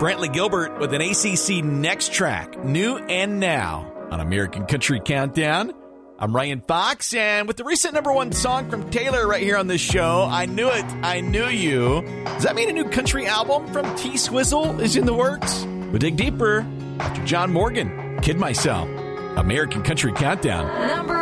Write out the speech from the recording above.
Brantley Gilbert with an ACC Next Track, New and Now, on American Country Countdown. I'm Ryan Fox, and with the recent #1 song from Taylor right here on this show, I Knew It, I Knew You. Does that mean a new country album from T-Swizzle is in the works? We'll dig deeper after John Morgan, Kid Myself, American Country Countdown.